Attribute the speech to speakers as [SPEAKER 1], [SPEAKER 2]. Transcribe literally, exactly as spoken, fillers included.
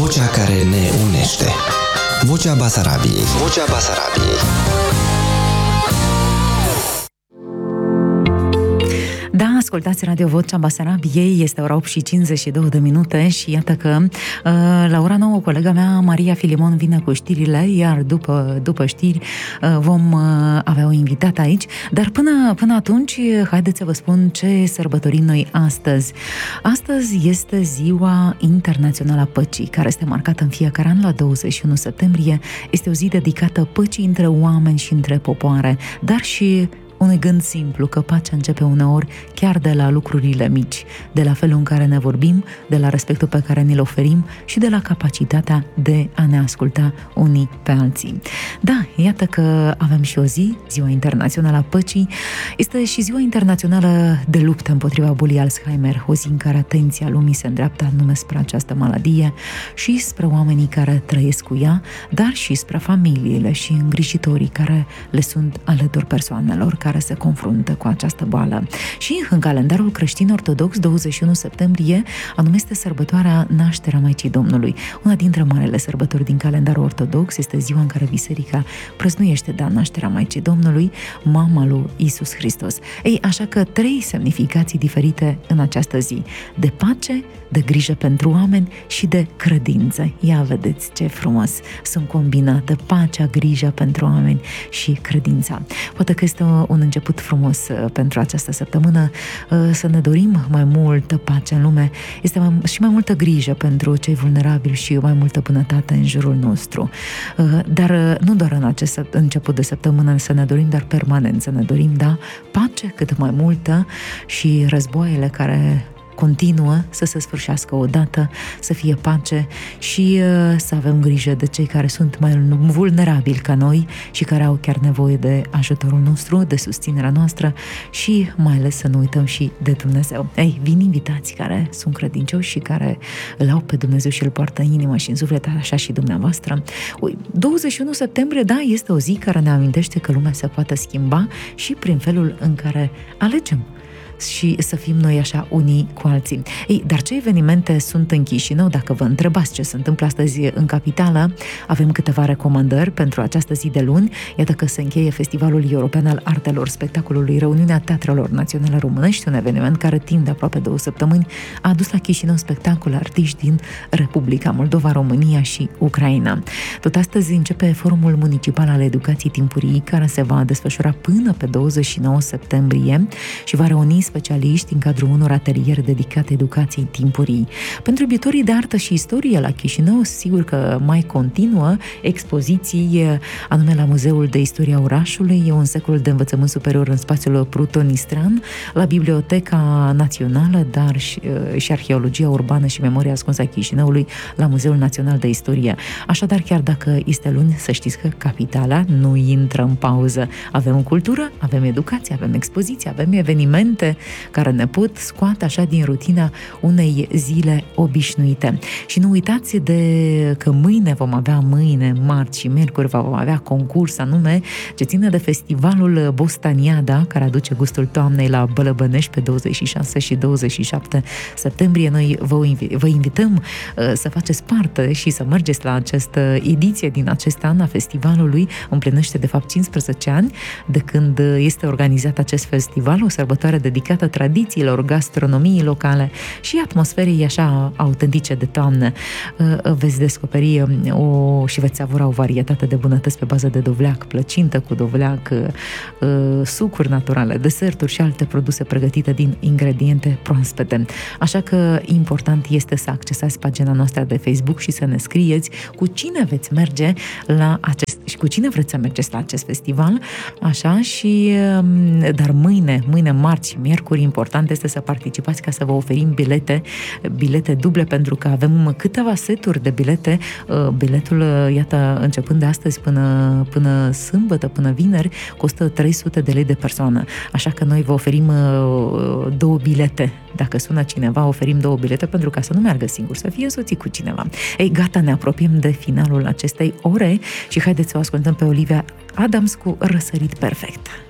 [SPEAKER 1] Vocea care ne unește. Vocea Basarabiei. Vocea Basarabiei.
[SPEAKER 2] Da, ascultați Radio Vocea Basarabiei, este ora opt și cincizeci și două de minute și iată că la ora nouă colega mea, Maria Filimon, vine cu știrile, iar după, după știri vom avea o invitată aici, dar până, până atunci, haideți să vă spun ce sărbătorim noi astăzi. Astăzi este Ziua Internațională a Păcii, care este marcată în fiecare an la douăzeci și unu septembrie. Este o zi dedicată păcii între oameni și între popoare, dar și unui gând simplu, că pacea începe uneori chiar de la lucrurile mici, de la felul în care ne vorbim, de la respectul pe care ni-l oferim și de la capacitatea de a ne asculta unii pe alții. Da, iată că avem și o zi, Ziua Internațională a Păcii, este și Ziua Internațională de luptă împotriva bolii Alzheimer, o zi în care atenția lumii se îndreaptă anume spre această maladie și spre oamenii care trăiesc cu ea, dar și spre familiile și îngrijitorii care le sunt alături persoanelor care se confruntă cu această boală. Și în calendarul creștin-ortodox, douăzeci și unu septembrie, anume este sărbătoarea Nașterea Maicii Domnului. Una dintre marele sărbători din calendarul ortodox este ziua în care biserica prăznuiește, da, nașterea Maicii Domnului, mama lui Iisus Hristos. Ei, așa că trei semnificații diferite în această zi: de pace, de grijă pentru oameni și de credință. Ia vedeți ce frumos sunt combinate pacea, grija pentru oameni și credința. Poate că este un început frumos pentru această săptămână, să ne dorim mai multă pace în lume, este mai, și mai multă grijă pentru cei vulnerabili și mai multă bunătate în jurul nostru. Dar nu doar în acest început de săptămână să ne dorim, dar permanent să ne dorim, da, pace cât mai multă și războaiele care continuă să se sfârșească odată, să fie pace și uh, să avem grijă de cei care sunt mai vulnerabili ca noi și care au chiar nevoie de ajutorul nostru, de susținerea noastră și mai ales să nu uităm și de Dumnezeu. Ei, vin invitați care sunt credincioși și care îl au pe Dumnezeu și îl poartă în inimă și în suflet, așa și dumneavoastră. Ui, douăzeci și unu septembrie, da, este o zi care ne amintește că lumea se poate schimba și prin felul în care alegem și să fim noi așa unii cu alții. Ei, dar ce evenimente sunt în Chișinău? Dacă vă întrebați ce se întâmplă astăzi în capitală, avem câteva recomandări pentru această zi de luni. Iată că se încheie Festivalul European al Artelor Spectacolului, Reuniunea Teatrelor Naționale Românești, un eveniment care timp de aproape două săptămâni a adus la Chișinău spectacole artiști din Republica Moldova, România și Ucraina. Tot astăzi începe Forumul Municipal al Educației Timpurii, care se va desfășura până pe douăzeci și nouă septembrie și va reuni specialiști în cadrul unor ateliere dedicate educației timpurii. Pentru iubitorii de artă și istorie la Chișinău, sigur că mai continuă expoziții, anume la Muzeul de Istoria Orașului, un secol de învățământ superior în spațiul Pruton-Istran, la Biblioteca Națională, dar și, și Arheologia Urbană și Memoria Ascunsă a Chișinăului, la Muzeul Național de Istorie. Așadar, chiar dacă este luni, să știți că capitala nu intră în pauză. Avem cultură, avem educație, avem expoziții, avem evenimente care ne pot scoate așa din rutina unei zile obișnuite. Și nu uitați de că mâine vom avea, mâine, marți și miercuri, vom avea concurs anume ce ține de festivalul Bostaniada, care aduce gustul toamnei la Bălăbănești pe douăzeci și șase și douăzeci și șapte septembrie. Noi vă, invi- vă invităm uh, să faceți parte și să mergeți la această ediție din acest an a festivalului. Împlinește de fapt cincisprezece ani de când este organizat acest festival, o sărbătoare dedicată tradițiilor, gastronomiei locale și atmosferei așa autentice de toamnă. Veți descoperi o, și veți savura o varietate de bunătăți pe bază de dovleac, plăcintă cu dovleac, sucuri naturale, deserturi și alte produse pregătite din ingrediente proaspete. Așa că important este să accesați pagina noastră de Facebook și să ne scrieți cu cine veți merge la acest și cu cine vreți să mergeți la acest festival, așa și dar mâine, mâine marți și miercuri, important este să participați ca să vă oferim bilete, bilete duble, pentru că avem câteva seturi de bilete. Biletul, iată, începând de astăzi până, până sâmbătă, până vineri, costă trei sute de lei de persoană. Așa că noi vă oferim două bilete. Dacă sună cineva, oferim două bilete pentru ca să nu meargă singur, să fie însoțit cu cineva. Ei, gata, ne apropiem de finalul acestei ore și haideți să o ascultăm pe Olivia Adams cu Răsărit Perfect.